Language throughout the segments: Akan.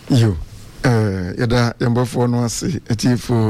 Yo, yada yambafo no ase etifo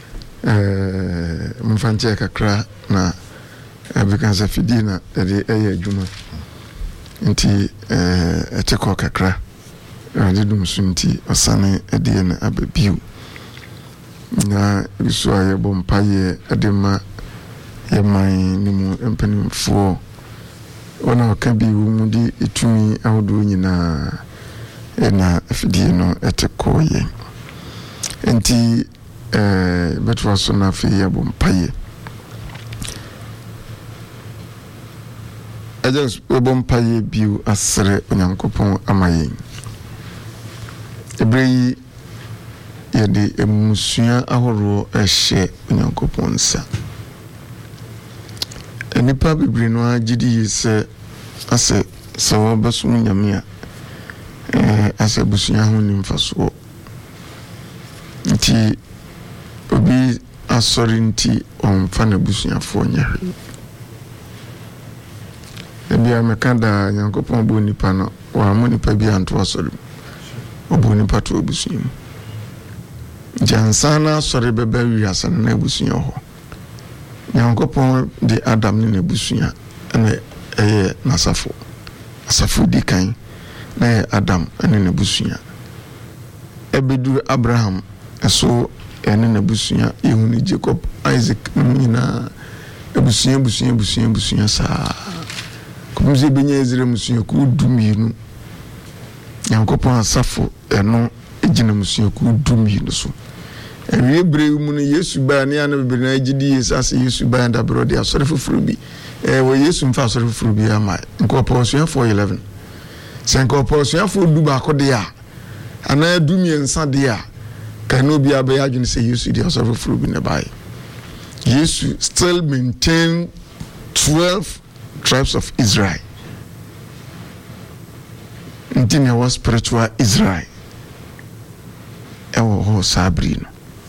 mfanche kakra na because afidina ede eye adwuma nti eteko kakra ade dum sunti osane ede na ababiu na biso ayebo mpaye ede ma yeman ni mu empanimfo ona ka bi mu di etumi ahodo nyina na afidie no eteko ye nti betwa so na fe yebo mpaye ajas bompaye biu asre onyankopon amaye ebrei yede emusua ahoro ehye onyankopon sa enipa bibiri no agidi yese ase sawo basum nyame ase busua ho nimfaso nti obi asori nti onfa na busuafo nyahwe ebia mekanda nyankopon bo nipa no wa mo nipa bi anto asori obo nipa to obusua jansana asori beba wiasa na busua ho nyankopon de Adam ne na busua na nasafo asafo dikan na Adam ene na busua ebedu Abraham eso ene na busua ehunu Jacob Isaac nyina busua sa kumze benya ezire musua ku duminu nyankopon asafo eno ejina musua ku duminu so ewie bre mu ne Yesu ba ne ana bibiri na agidi Yesu Yesu ba nda brode asore foforo bi wo Yesu mfa asore foforo bi ama nkopo osua 411 senkopo osua 4 du ba ko de a ana dumie nsa de a kan obi abaya adwene se Yesu de asore foforo bi ne bai Yesu still maintain 12 tribes of Israel. Ntine was spiritual Israel. Ewo ho sabrino.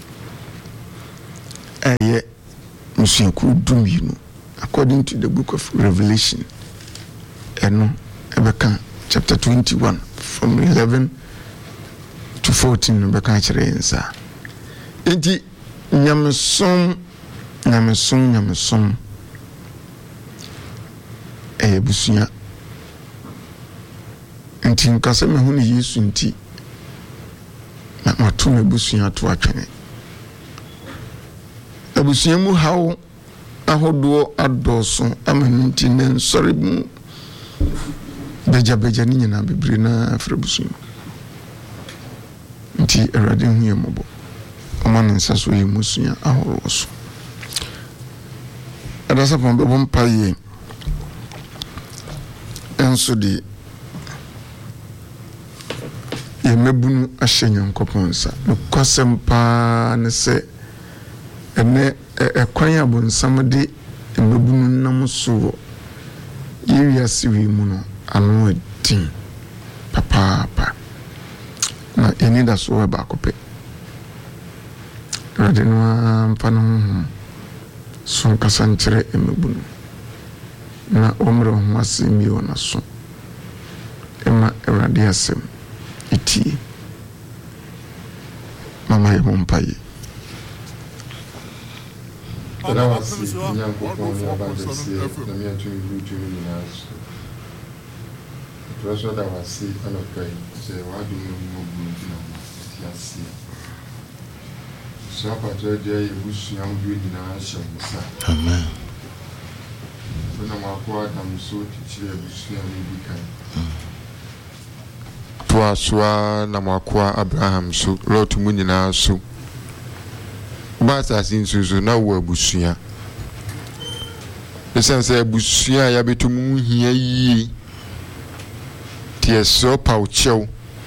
Eye musinku duminu according to the book of Revelation. Eno ebeka chapter 21 from 11 to 14 ebeka kire nsa. Enti nyamesom busunya nti nkase me hu ni Yesu nti na matu me busunya to atwene abusunya mu hawo ahodo adoso amanu nti ne nsori mu beja ni nyina bibiri na afre busunya nti erade hu yemobo amana nsaso ye musunya ahoro so adasa pombe bompaye enso di yemebunu ahyenyankopon sa nokwasem ne se ene ekwan abonsam de emebunu nam so yiwiase wi mu no ano adin papa na eni da so ba kope rade no ampano so kasanchire emebunu na omro masimi ona so ema erade asem iti mama yemompaye Era wasi nyankopon ya badese na miatu yuju ni naso Trasho da wasi anokai se wadu mu na tiasi so patro je yebusu yangu na shamsa amen na makwa damso tichire yebusu yangu bikan Tuaswa na makwa Abraham so lot mu nyina so Basa sinsusu na wo abusuya. Esense abusuya ya betumu hia yi. Tie so pauchew.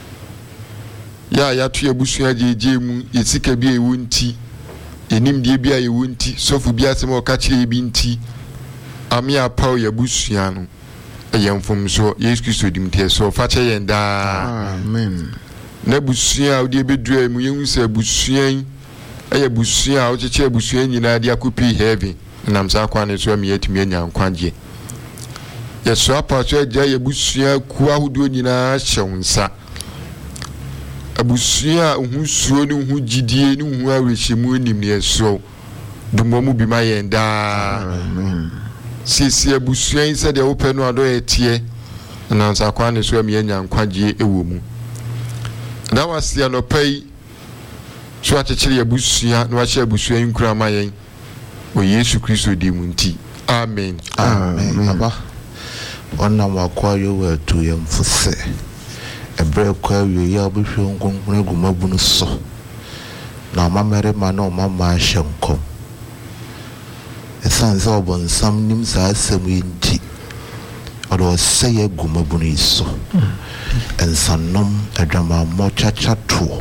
Ya tu abusuya jeje mu yesika bi ewunti. Enim die bi ayewunti, sofu bi asem o ka kire bi nti. Ami apaw ya abusuya no. Eyemfom so Yesu Kristo dim tie so fa che yenda. Amen. Na abusuya odi bedua mu yehu se abusuya aya busuya o cheche busuya nyina dia kopi heaven nam sa kwa ne so amiyetimi anya nkwagye yeso apaso agya ye busuya ku ahodo nyina hyewonsa abusua hu suo ne hu gidie ne hu awrehemu nim ne eso dumo mu bi ma yenda amen sisi abusua yi se de wo pɛ no ado etie na nsa kwa ne so am yanya nkwagie ewo mu na wasia no pai so akyekyere abusua na wahyɛ abusua yi nkura ma yɛn o Yesu Kristo di mu nti amen amen aba ona wakwa yo wetu yemfuse ebre kwa yo ya obhwe nkonkon agumabunu so na mamere ma na mama ahyenkom esanze obonsam nim sa asem yinti odo seye agumabunu iso ensanom adwama mochacha to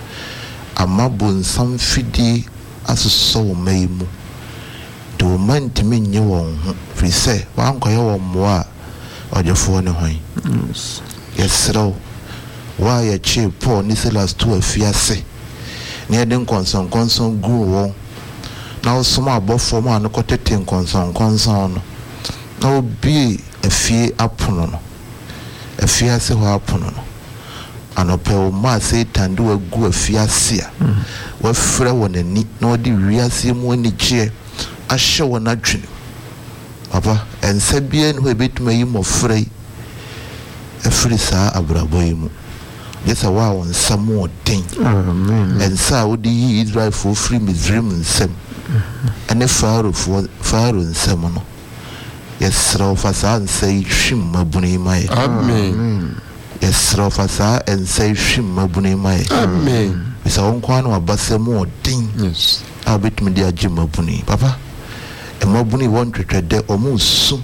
amabonsam fidi asoso maimu do mantimi nye won ho fi se wankoye won moa ojefo ne hwan yesro wa ya che Paul ni Silas to afiase ne eden konson gu won na osoma abofo ma no kotete konson no na obi afie apono no afiase ho apono no anope o ma Satan do agu afiase a wa frɛ wonani na odi wiase mu ani gye ahye won adwene papa ensa bia no ebetuma yi mofrɛ afiri saa abraboyi mu yesa wa won samu odin amen ensa odi yi Israel for free Misraim nsem ene Pharaoh nsem no yesra fa saa nsa yi hwim mabuni mai amen yesra fa saa ensa yi hwim mabuni mai amen bisa won kwa no abasemu odin yes abetumi di agye mabuni papa mabuni won twetwede omu su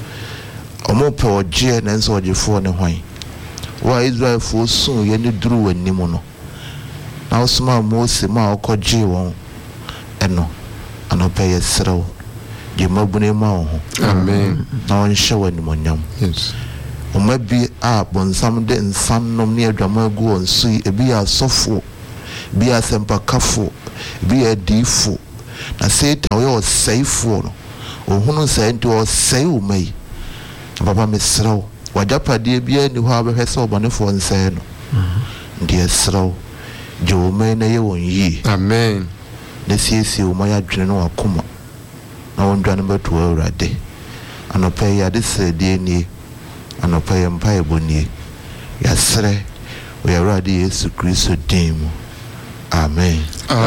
omu pe oje na nso ogefo ne hwan wa Israel fo su ye ne duru wani mu no na osuma Mose ma okoje won eno anope yesrew je mabuni ma ho amen na won hye wani monyam yes omabi a bonsam de nsannom ne adwama gu won su ebi asofo bi asempakafo bi adifo na Satan we osayfo no ohunu say nti osay umai papa mesrew wajapade bia ni ho abehwese obonefo nsay no ndi esrew je umai na ye won yi amen na siesie umai adwene no akoma na wondwane beto awurade anope ya de sede ni anope ya mpa ebonie ya sre o ya awurade Yesu Kristo dim amen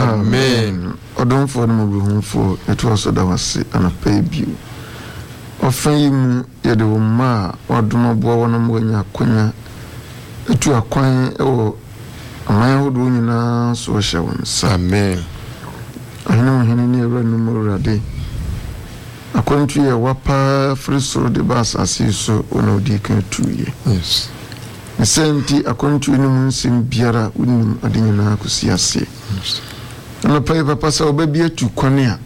amen odonfo no mabehunfo eto aso da wase anapa bio ofan yi mu yede wo ma wadoma bo wona mo nya kwanya etu akwan ewo aman hodo nyina so hye won sa amen ahina hini ni ewra no morade akwantu ye wapa frisoro de basase so ona odi kan tuye yes senti akwantu ni mu nsim biara unim adenyina akusiase na papa sa obabi atu kwane a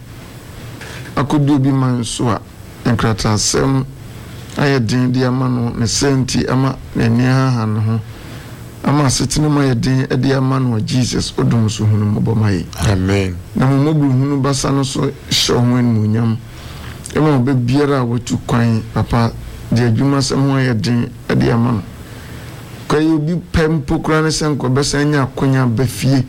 akodu obi man so a nkratasem ayedin di ama no ne senti ama nani ha no ho ama setene ma yedin edi ama no Jesus odum so hunu mobomai amen na mobru hunu basa no so hyewen munyam ema obabiara watu kwan papa de adwuma sem ho yedin edi ama no kai obi pempo kura ne senko besa nya akonya bafie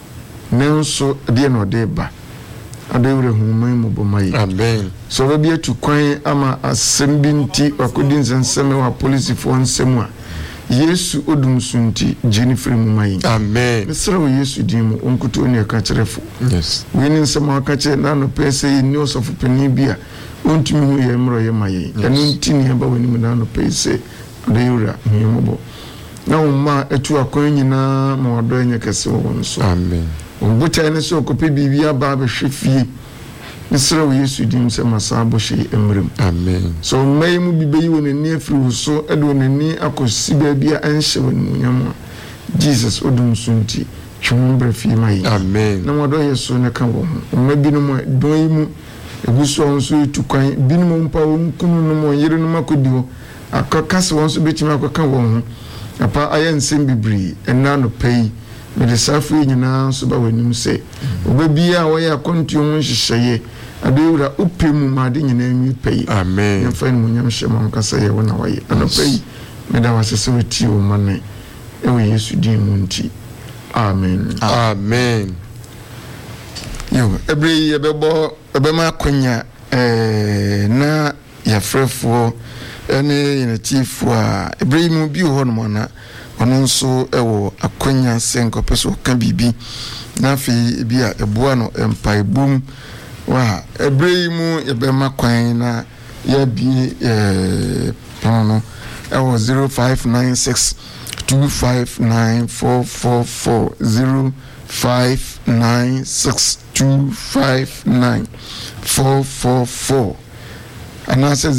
nenso de no de ba adewre human mobomai amen so obi atu kwan ama asem binti akodi nsensem wa police fo nsem a Yesu odum sunti Jennifer mumai amen mesra Yesu dimu onkuto ne ka kyerefo yes wini nsem aka kye na no pese ni osofu pani bia ontumi hu ye mro ye maye enu ntini ba wani mu na no pese adewra humobo na umma etu akwan nyina ma wado enye kese wo nso amen ombuta ne so kope bibia ba be hwefie mesra Yesu dim se masabo hye emrem amen so mai mu bibeyi wonani afiri so ede wonani akosi ba bia anhye wonanyam Jesus odum sunti twumbra fi mai amen na wado Yesu ne ka wo umma binum don yi mu eguso onso etukwan binum mpa won kunu no mo yire no makodi ho akakase won so betima akaka wo ho apa ayensem bibri enna no pei me de safu nyina so ba wanim se obabia wo ya kontuo ho hyehyeye adewura upemu ma de nyina nwi pei amen yemfa ni munyam hyema nkasa ye wona waye ano pei me da wasese weti wo mane e wo Yesu din mu nti Amen. Amen. Yo, every ebema kwenya na yafrefo ene ina chief wa Ibrahim bi ho no na ono nso ewo akwenya senkopeso ka bibi na fi bi a eboa no empaibum wa Ibrahim ebema kwan na ya bi pono ewo 0596 2594440 596259444 and answer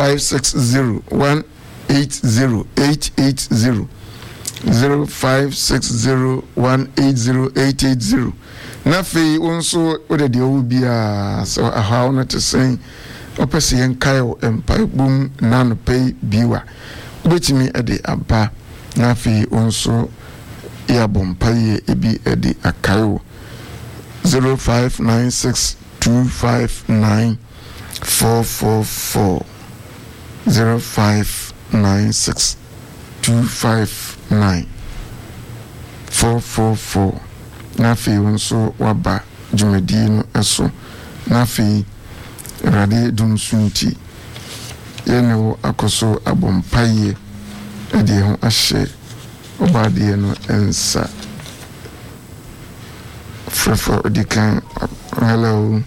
0560180880 0560180880 nafe onso ode de obia so how not to say opese yenkayo empaibum nano pay biwa ubetimi ade aba nafe onso ya bompaye ebi edi akayo 0596259444 0596259444 nafi onso waba jumedi no eso nafi rade dumsunti yene akoso abompaye edi ho ahye obadie no ensa frefo dikan. Hello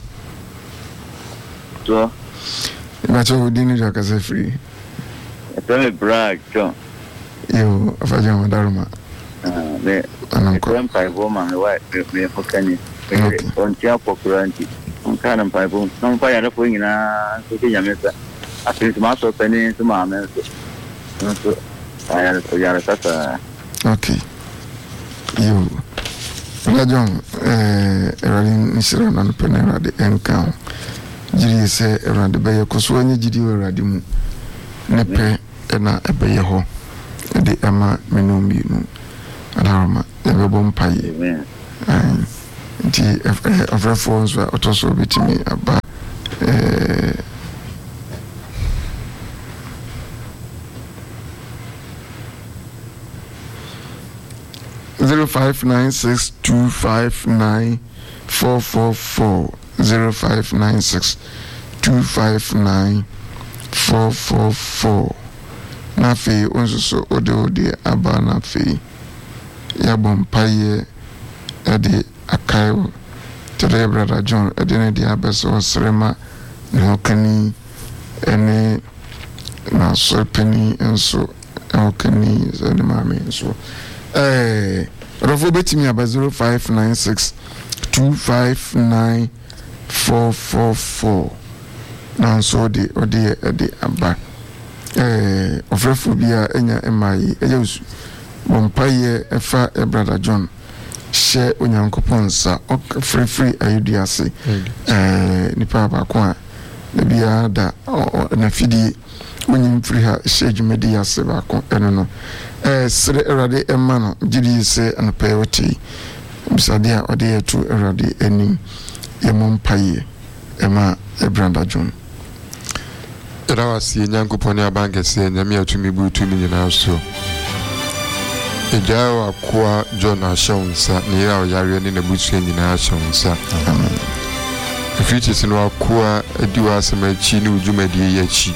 so macho dini ja kase free me brag John yo afaja madaruma me ananko paibo ma me wa me fokani on tia popularity on kana paibo non pa ya na po nyina so ke nyamesa afin ma so pani so ma me so aya so ya sasa okay yo la John erani nisira na penera de enka jiri se erani be yakoso anya jiri eradi mu nepe na ebeye ho de ama menombi nu alarma ebe bompaye nti afrefo so otoso bitimi aba 0596259444 0596259444 nafi onso ode aba nafi ya bompaye ade akayo tere brother John ade ne abeso srema no kani ene na sorpeni enso okani zani mame enso rofo betimi aba 0596259444 na so de ode aba ofrefo bia enya emai eyesu bompaye efa brother John she onyankopon sa free ayudiase nipa ba kwa bia da na fidi wonyim free ha she dwumedi yase ba ko eno no sere erade emma no gidi se anpaye woti bisade a ode yetu erade enim yemompaye ema brother John Rawasi nyankopon ya bankese nyame atumi butumi nyina so ejawa kwa John ashonsa ne ya yare ne nabusu nyina ashonsa amen ifiti sino akwa ediwa asemachi ne ujumadi yachi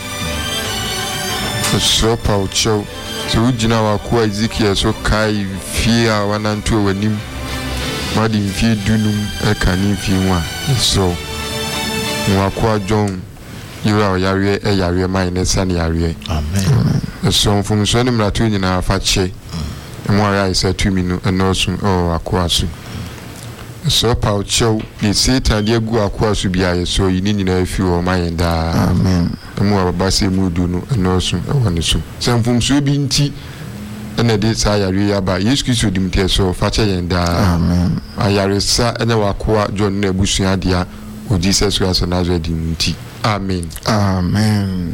so paucho so ujina wakwa Ezekiel so kai fia wanantu wanim madi mfie dunum ekani mfie so wakwa John yura yare yare mai ne sani yare amen so mfum so ne mratu nyina afache mwara isa 2 minu enosu akwasu so paucho ni satan de gu akwasu bia so yini nyina afi o mayenda amen mu abase mudu no enosu ewone so semfum so bi nti ene de sa yare yaba Yesu Kristo dimte so fache yenda amen ayare sa ene wakwa John na busua dia o Jesus Christ Nazareth dimti amen amen.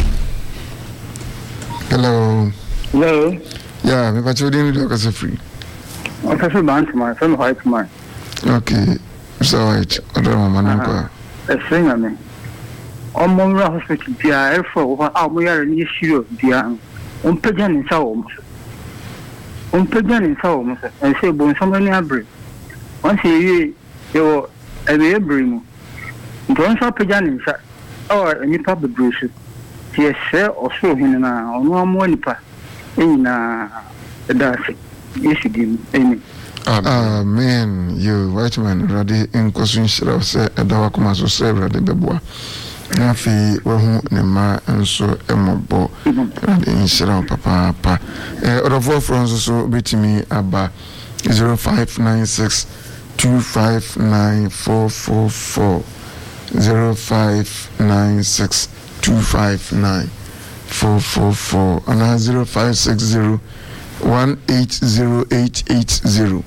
Hello yeah me pacho dini do kase free Officer Bantman, from White Man. okay so white other mama nko A singer me. On Monroe Hospital, dear, for our we are in issue, dear. Pagan in South. on pagani so mo say say bon somebody abre once you yo e be mo don't so pagani sa or nipa bedrusu tie se oso hin na ono amo nipa na dasi isidim amen. Amen. You white man ready in question shall say a dog commas or say ready beboa. Nafi wahu ne ma nso emobo ready in shall papa. Other four friends so beat me aba 0596 259 0596 259 444 and 0560 180880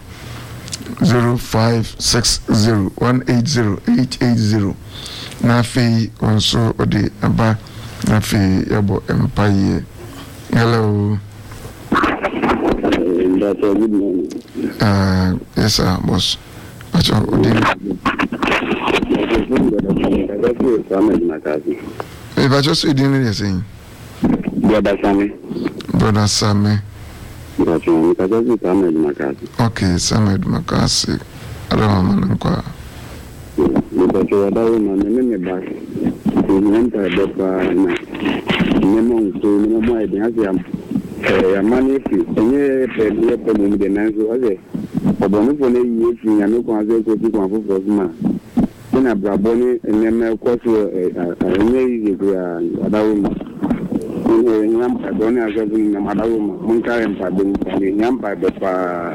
0560 180880 Nafi also odi aba nafi yabo empire. Hello. Good morning. Yes sir, boss. Acho odi. If I just didn't hear saying. Brother Sammy. Okay, Sammy Makasi. I don't know. Ina braboni neme kwaso enye adawo nyam padoni azabu nyam adawo munka empadoni nyam pa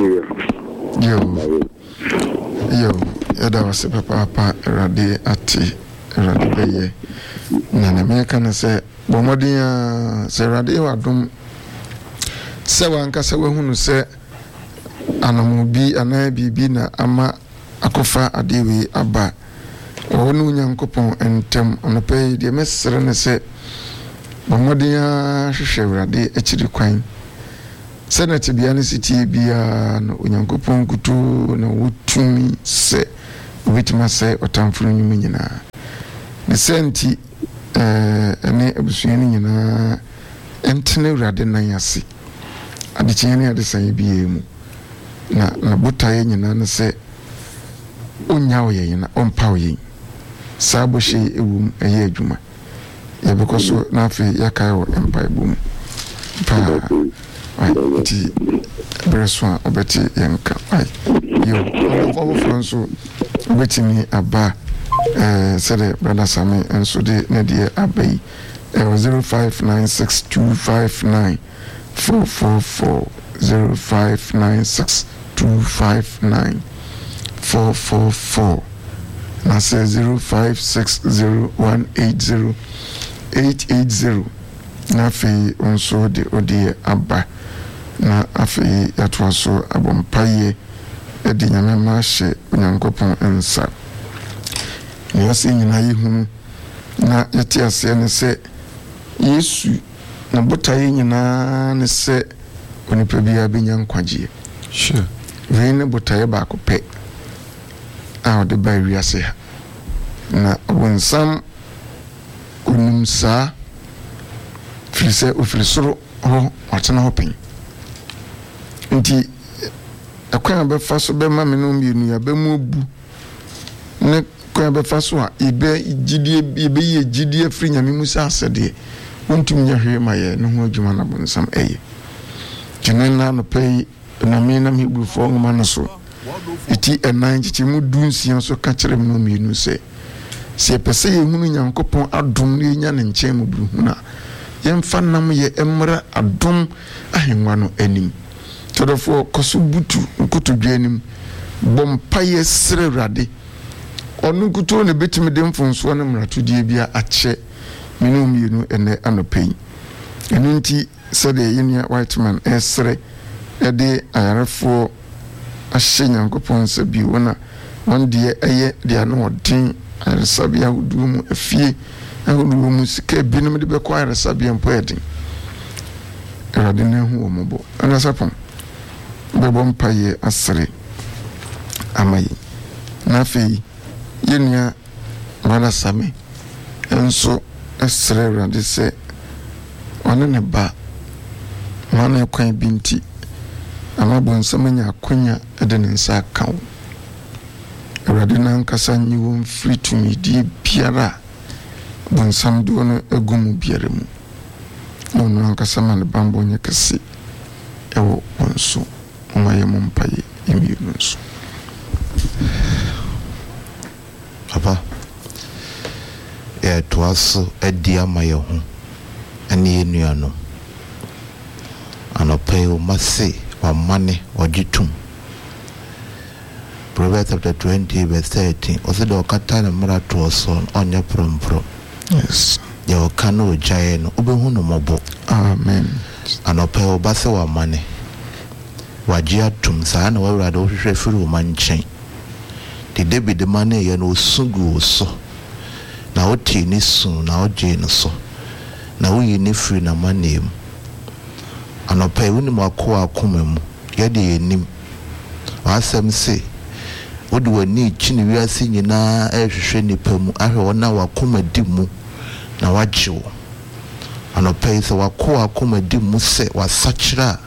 yo eda wase papa rade ati rade beye na meka na se bomodin se rade wadum se wanka se wehunu se anamubi anabibi na ama akofa adewe aba onu nyankopon entem onope de mesere ne se bomodia hwehwewrade akiri kwan senate bia ne sitie bia no nyankopon kutu na wotumi se obitima se otamfuru nyum nyina ne senti ene abusuani nyina entene wrade nan ase adekyen ade san bia mu na botaye nyina ne se onya oyena ompa oyen sabo she ewum eye adwuma ye bekoso na afi yakai wo empire bum pa ai ti bereswa obeti yenka ai yo all franso obetimi aba sede brother Sami enso de na de abai 0596259444 0596259444 na say 0560180880 na afi onso de odi aba na afi yatwaso abompaye edi nyame ma hye onyankopon ensa ne yasi nyina yihunu na yati ase ne se Yesu na botaye nyina ne se onipa bia benya nkwagye sure wene botaye ba ko pe a de ba wiase ha na wonsam onumsa frise ofirisoro ho atena ho pen nti akwan be fa so be ma me no mienu ya be mu obu ne kwan be fa so a ibe gidie ibe ye gidie firi nyame musa asede wontum nya hwe ma ye no ho adwuma na bonsam eye kinena no pay na me na me bu fo ngoma no so iti enan chichi mu dunsia so ka kire me no mienu se pese ye hunu nyankopon adom ne nya ne nche mu bu huna yemfa nam ye emra adom ahenwa no anim todofo koso butu nkotodwa anim bompa ye sere rade onu kuto ne betimi de mfonso ne mratodie bia ache menu mienu ene anopai enunti sede yenia white man esere ede ayarefo ahye nyankopon se bi wona wonde eye de ano odin ayresabia hudumu afie ahudumu sika binum de bekọ ayresabia mpoedin erade ne hu omobo anasapon bebo mpaye asere amayi na fe yenia wala same enso esere erade se wane ne ba wane kwan binti ama bonsam nya akonya de ne nsa aka wo awurade na nkasa nyi wo mfiri tumi die biara bonsam do no agumu biara mu no nkasa ma ne bambo nya kase ewo wonso omaye mompaye emienu nso papa toaso adi amaye ho ani enuano anope o mase wa mane ogitum Proverbs chapter 20 verse 13 also do kata na mara toaso onye prompro yes ya okana ojaye no obehu no mobo amen anope o base wa mane waji atum saa na wawrade wo hwehwe firi wo manchen de David mane ye no osugu so na oti ni sun na oje no so na wo yi ni firi na mane mu anope wo ni makoa akoma mu ye de enim wasem se wo de wani chini wiase nyina ehwehwe nipa mu ahwe wona wakoma di mu na wajewo anope se wakoa akoma di mu se wasachira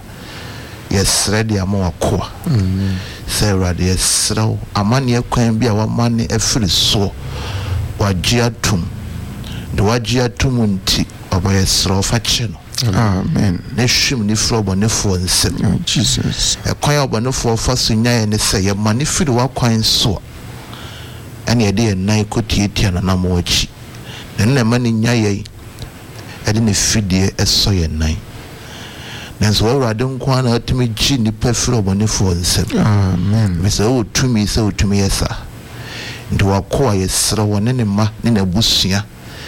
yes ready ama wakoa se ready yes raw amane ekwan bia wamane efiri so wajia tum de wajia tum nti obaye sro fa cheno amen ne hwim ni frobo ne fo nsem Jesus ekwan obonefo fa so nyae ne se ye mane firi wakwan so ene ye de nan kotietia na namo achi ne mane nyae ede ne fidie eso ye nan nanso wawrade nkwa na atimi gi ni pefiri obonefo nsem amen mese o tumi se o tumi yesa ndi wakoa yesra wone ne ma ne na busua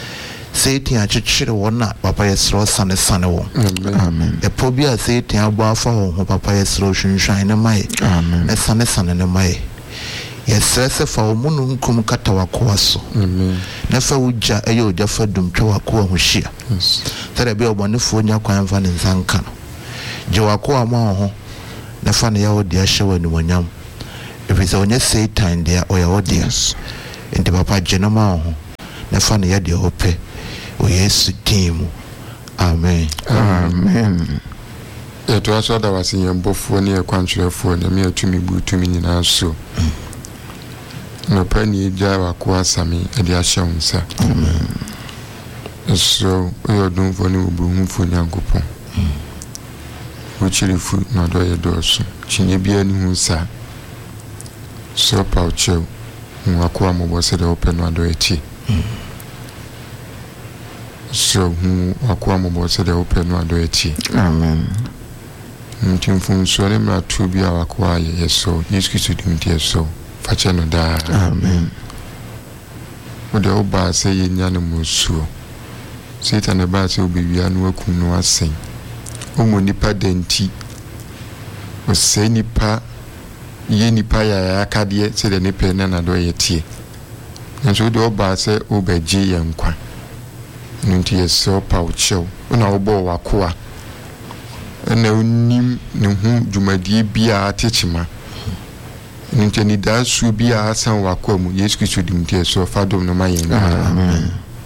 Satan achichere wona papa yesra sane wo amen e probia Satan abo afa ho papa yesra hwinhwan ne mai amen ne sane ne mai yesra se fa wo munu nkum kata wakoa so amen ne fa uja eyo uja fa dum twa wakoa ho hia yes tere be obonefo nya kwan fa ne nsanka no je wakoa ma ho ne fa ne ya wo dia hye wani wonyam efisa onye Satan dia oya odia yes enti papa jenoma ho ne fa ne ya dia ope o Yesu timu amen amen eto aso da wase yembofo ne ekwantrefo ne me atumi bu tumi nyina so no pani ja wako asami e dia hyewunsa amen so oyodun fo ne obuhunfo nyankopon ochirifu na do ye do so chinye bia ni hunsa so pauchew wako amobo se de open no do echi so hu wako amobo se de open no do echi amen ntimfun so ne mra tu bia wako aye yeso Yesu Kristo dimtie so fache no da amen ode oba se yenya ne musuo Satan ne ba se obewia no akum no asen omo nipa denti o se nipa ye nipa ya akade se de ne pe na do yetie nso de oba se obaje ye nkwa nti yeso pauchew na obo wakoa na unim ne hu dwumadie bia atechima nti ni da su bia asan wakoa mu Yesu Kristo dimtie so fadom no mayen amen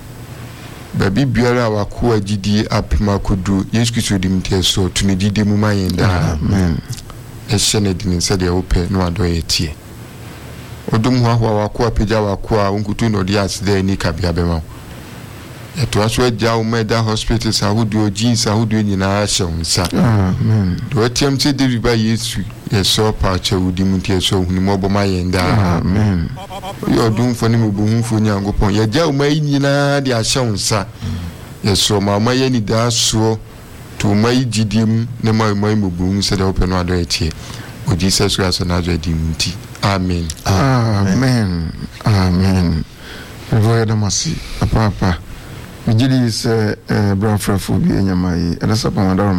babi biara wakoa gidie apima kodu Yesu Kristo dimtie so tuni gidie mu mayen da amen ehye din se de ope no ado yetie odum ho ahwa wakoa peja wakoa unkutu no dia asde ni kabia bema eto aso agya o meda hospital sa hudu jeans hudu nyina ahye unsa amen do atiem de riba Yesu yeso pa cha udim tie so hunimo obo mayen da amen yo dum fo ne mubuhunfo nyankopon yagya o mai nyina de ahye unsa yeso mama ye ni da so to mai gidim ne mai mubuhun se da open no ado etie o Jesus Christ na zo dimti amen amen amen evoya damasi papa mijili se brafrafo bi enyamai edasa pa madaroma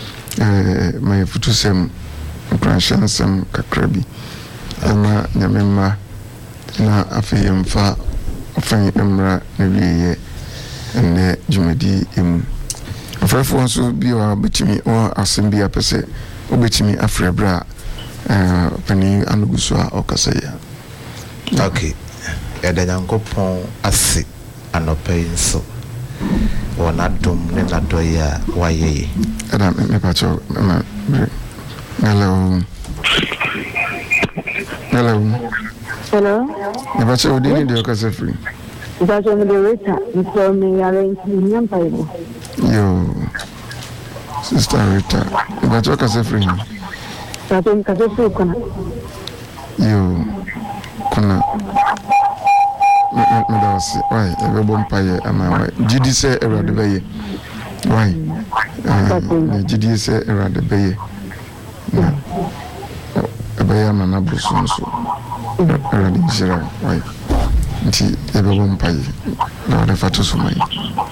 my futusem kranshansem kakrabi ama nyamemma na afeyemfa ofan emra na wiye ene jumadi emu afrafo nso bi wa betimi o asembi apese obetimi afrebra pani anuguso a okasaya okay eda nyankopon ase anope nso wona dom ne nadoya waye era me pacho Hello. Hello. Never saw the video because of free. That's on the Rita. You told me I ain't in Yo, Sister Rita. Never talk as a free. That's on Kazafu. Yo, Kuna. Why? Every bumpire am I right? GD say around the bay. Why? GD say around the bay. A bay am an abuson so. Around the zero. Why? Nti every bumpire. Now the fatu so my.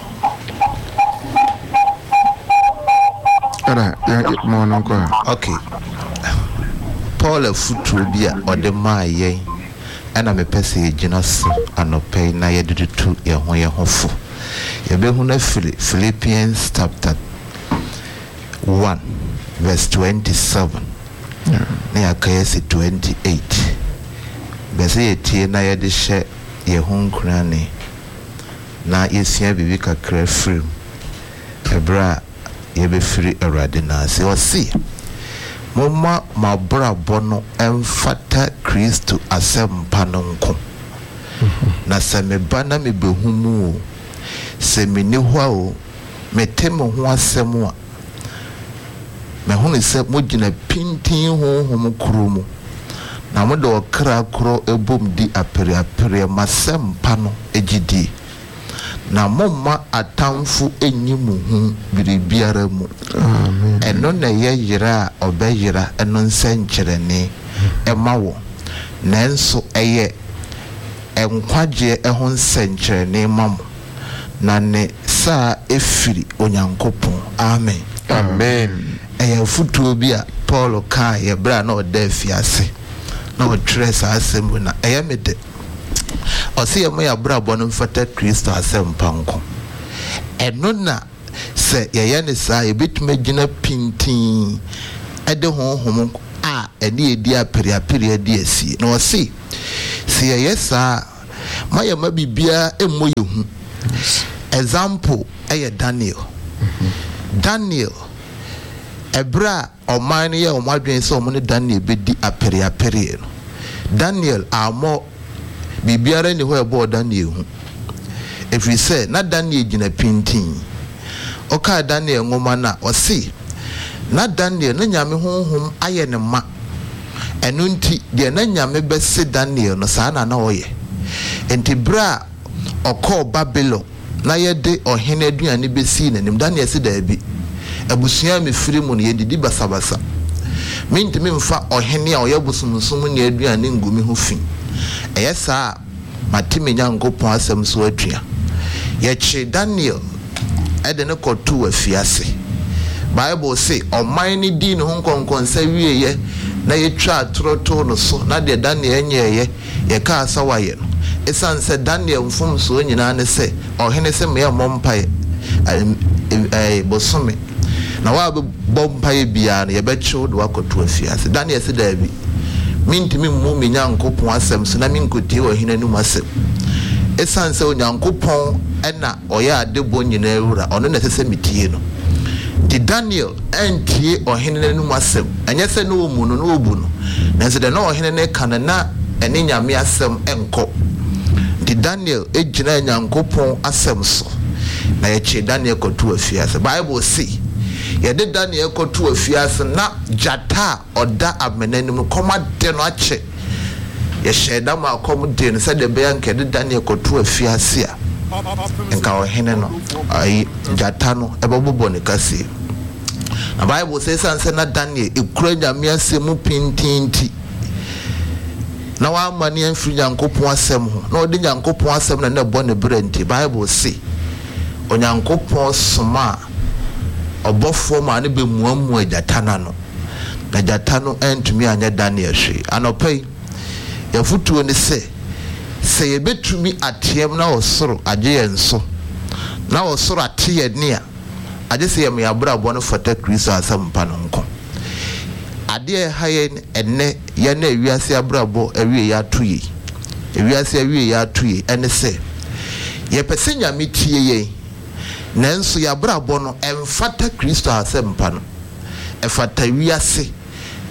Okay. Paul a futubia or the Maya. And I'm a person, Genos, and no pay na yet to your home. Philippians chapter 1, verse 27. Near Kayasi 28. Bessie Tina yet share your home cranny. Now you see a bibika cray free. A bra, ye be free a radina. See or see. Mama ma bra bono emfata Kristo asem panonko na se me bana me behumu se me ni hwa o metemo ho asem a me ho ne se mo gina pintin ho krumu na mo de okra kro ebom di apere masem pano ejidi na momma atamfu enyimu hu biribiara mu amen eno na ye yira obeyira eno nsenkyerene emawo nanso eye enkwaje eho nsenkyerene mamo na ne saa efiri onyankopon amen amen eye futuo bi a Paul ka ye bra na odafiase na otwere asem na eye mede Osi yemo ya brabo no mfata Kristo asempa nko eno na se ye ne saa ebetuma gina pintin ede honhom a ene edi apere edi asi na osi se ye saa maya mabibia emmo yehu example eye Daniel ebra oman ye omadwen se omo ne Daniel bedi apere no Daniel amo bibiara ni ho ebo Daniel hu every say na Daniel gina pintin oka Daniel ngoma na osi na Daniel na nyame honhom aye ne ma enu nti de na nyame bese Daniel no saa na oye enti bra okọ Babylon na ye de ohene aduane besi nanim Daniel se da bi abusua me firi mu no ye didi basabasa mintimi mfa ohene a oyabusumsum ne aduane ngumi ho fi eyesa matime nyankopon asem so atua ye Daniel ede ne kotu afiase Bible say oman ni di ne ho konkonsa wieye na ye twa troto no so na de Daniel enyeye ye ka asawaye no esan se Daniel mfum so nyina ne se ohene se me mompai bosome na wa bompai bia na ye becho do akotu afiase Daniel se da bi mintimi mu me nyankopon asem so na minkotie ohene num asem esan se onyankopon ena oya adebo nyina ewura ono na sese mitie no di Daniel entie ohene num asem enye se no mu no no obu no na se de na ohene ne kanana ene nyame asem enko di Daniel ejina nyankopon asem so na ye Daniel kotu afiase Bible say ye de Daniel kotu afiase na jata oda amenanim koma de no ache ye sheda ma kom de no se de be anke de Daniel kotu afiase a enka ohene no ai jata no ebobobo ne kase na Bible say sanse na Daniel ekura nyame asem pintinti na wa amane amfiri nyankopon asem ho na odi nyankopon asem na ne bo ne brenti Bible say onyankopon soma obofo ma ne be muamu ajatana no na jatano entumi anya Daniel hwe anopai ya futuo ne se ye betumi atiem na osoro agye enso na osoro atie ne a agye se yem ya brabo no fata Kristo asampa no nko ade hayen enne ye na ewiase abrabo awie ya toyi ewiase awie ya toyi ene se ye pese nyame tie ye nanso ya brabo no emfata Kristo asempa no efata wiase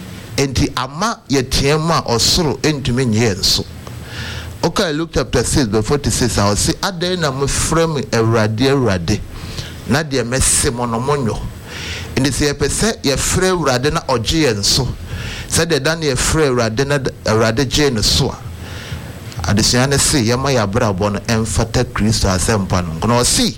enti ama yetiema osoro entumi nye nso. Okay, Luke chapter 6 verse 46 I will say adai na mo frame Awurade na de messe mo no monyo. Indi se yepese ye frɛ Awurade na ogye nso. Said the Daniel frɛ Awurade na Awurade gye no so. Adesua ne se yema ya brabo no emfata Kristo asempa no. Kono si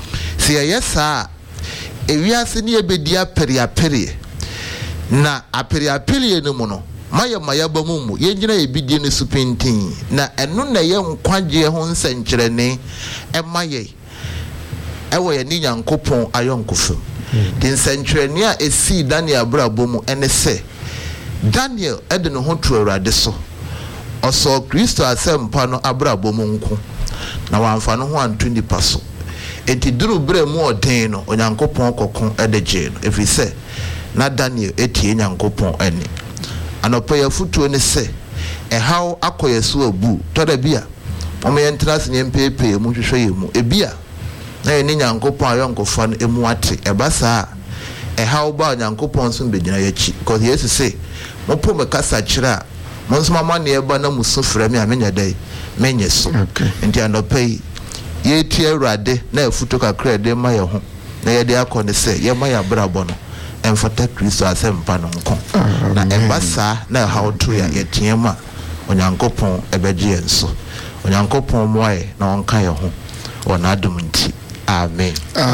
yesa ewiase ne ebedi apere na apere no mu no maya bamumu yengina ebidie ne supintin na eno na ye nkwaje ho nsenkyerene emaye ewo ye ni Nyankopon ayonkofo de nsenkyerene a esi Daniel brabo mu ene se Daniel ede no ho tu Awurade so oso Kristo asempa no abrabo mu nko na wamfa no ho anto nipa so enti duru bre mu oden no Onyankopon kokon ede gye no efi se na Daniel etie Nyankopon ani anopa ya futuo ne se ehaw akoye so abu toda bia omo yentras ne mpepe mu hwehwe yemu ebia na ye ne Nyankopon ayonkofo no emu ate ebasa ehaw ba Nyankopon so begina yachi because Jesus say mo po me kasa kira mo nso mama ne eba na muso frɛ me amenya dai menye so enti anopa ye tie Awurade na afuto kakra de ma ye ho na ye de akɔ ne se ye ma ya brabo no emfata Kristo asempa no nko na embasa na how to ya yetiema Onyankopon ebegye enso Onyankopon moae na onka ye ho ona adum nti amen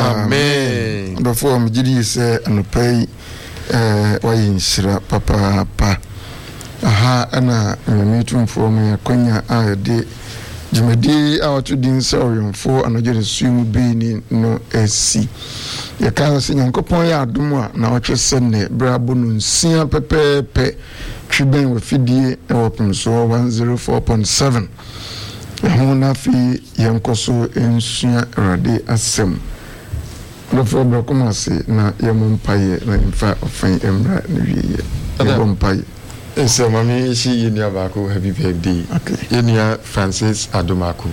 before me gidi se anopai wayinsira papa aha ana metumfo me akonya a de jumadi a watu din se oyonfo anogere sumu bini no esi ya ka se Nyankopon ya adom a na otwese ne brabo no nsia pepepe twiben we fidie e wopem so 104.7 ho na fi yankoso ensua Awurade asem no for brokomase na yemompaye na mfa ofan emra ne wiye yemompaye so mami she yenia bako happy birthday yenia Francis Adomako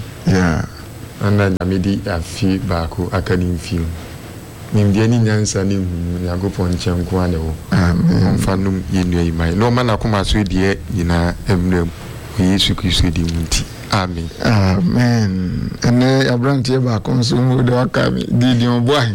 ana nyamedi afi bako academy film nimde ni nyansa ni Nyankopon chenko anewo amen fanum yenia imai no mana kuma so die nyina emrem Yesu Kristo di munti amen ene abrantie bako nso mu de wakami Gideon Boahin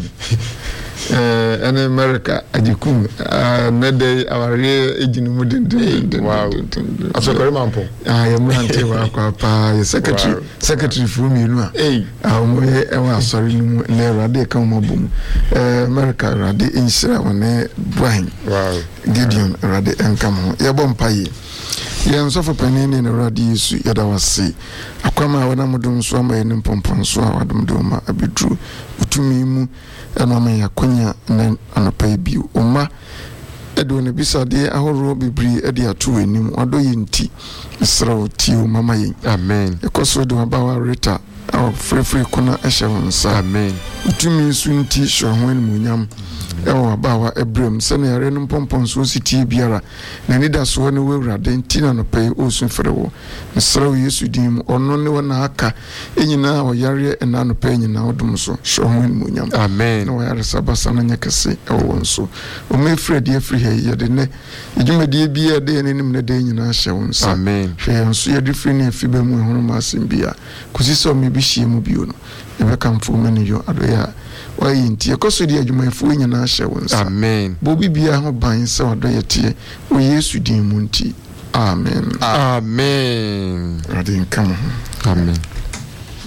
ene America ajikum na dey aware ejinu mu den wow asokore mampo yamrante wa kwa pa secretary fu mi nu mo ye ewa asori nu na Awurade ka mo bom America Awurade insira wona Boahin Gideon Awurade enkam ho ye bom paye ye nsofo panini na Awurade Yesu yada wase akwama wana mudum so ama ye npompon so awadum doma abedru utumi mu eno me yakonya na anopai bi oma edo ne bisade ahoro bibri ede ato anim odo yinti srawo tiwo mama yin amen ekoso de abawa reta free kuna ehye wonsa amen utumi sunti shohwen munyam ewo abawa ebrem sene yare no pompon so siti biara na nida so ne Awurade ntina no pay osun frewo srawo Yesu dim ono ne wona aka enyina o yare ena no pay nyina odum so shohwen munyam amen no yare sabasa na nyakase ewo nso o me fredi afri he yede ne ejumadi bia de nenim ne de nyina hye wonsa amen hwe nso yede free ne afi ba mu ehunu masem bia kusi so me bi hye mu bio no ebe kamfo mani yo adoya wayinti ekoso di adwumayefo nyina hye wonsa amen bobi bia ho ban se odoyetie o Yesu din mu nti amen amen radin kam amen